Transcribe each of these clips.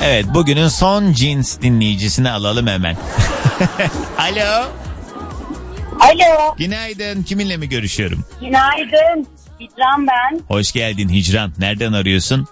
Evet, bugünün son cins dinleyicisini alalım hemen. Alo. Alo. Günaydın. Kiminle mi görüşüyorum? Günaydın. Hicran ben. Hoş geldin Hicran. Nereden arıyorsun?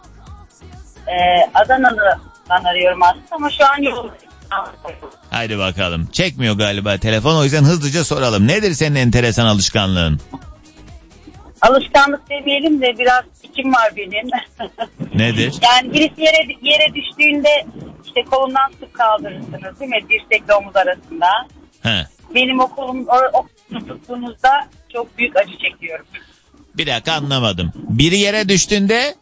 Adana'dan arıyorum aslında ama şu an yoldayım. Haydi bakalım. Çekmiyor galiba telefon, o yüzden hızlıca soralım. Nedir senin enteresan alışkanlığın? Alışkanlık demeyelim de biraz içim var benim. Nedir? Yani birisi yere düştüğünde işte kolundan tutup kaldırırsınız değil mi? Dirsekle omuz arasında. He. Benim o kolum tuttuğunuzda çok büyük acı çekiyorum. Bir dakika, anlamadım. Biri yere düştüğünde?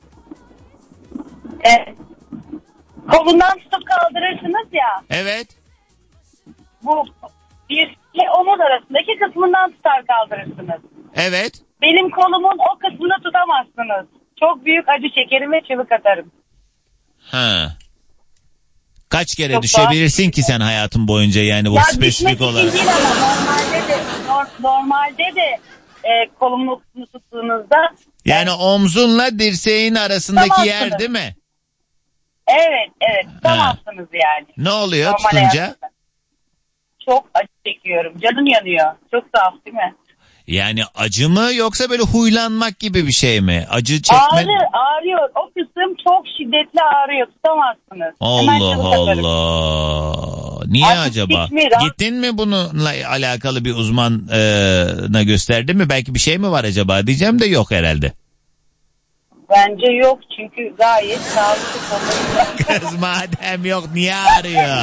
Kolundan tutup kaldırırsınız ya. Evet. Bu dirsekle omuz arasındaki kısmından tutar kaldırırsınız. Evet. Benim kolumun o kısmını tutamazsınız. Çok büyük acı çekerim ve çığlık atarım. Ha. Kaç kere çok düşebilirsin ki sen hayatın boyunca, yani bu ya spesifik olarak? Değil ama normalde de kolumu tuttuğunuzda. Yani omzunla dirseğin arasındaki yer değil mi? Evet tutamazsınız yani. Ne oluyor normal tutunca? hayatında. Çok acı çekiyorum. Canım yanıyor. Çok saf değil mi? Yani acı mı yoksa böyle huylanmak gibi bir şey mi? Acı çekme... Ağrıyor. O kısım çok şiddetli ağrıyor. Tutamazsınız. Allah Allah. Niye artık acaba? Gittin mi bununla alakalı bir uzmana gösterdin mi? Belki bir şey mi var acaba diyeceğim de yok herhalde. Bence yok çünkü gayet sağlıklı konuda. Kız madem yok niye ağrıyor?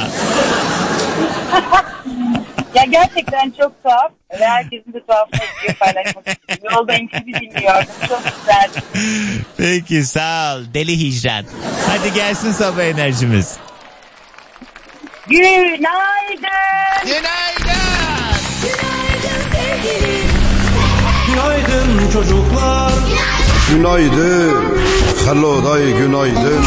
Ya gerçekten çok tuhaf ve herkesin de tuhafına gidiyor, paylaşmak istiyorum. Yoldayım sizi dinliyordum. Çok güzel. Peki sağ ol deli hicran. Hadi gelsin sabah enerjimiz. Günaydın. Günaydın. Günaydın sevgilim. Günaydın çocuklar. Günaydın. Hello day günaydın.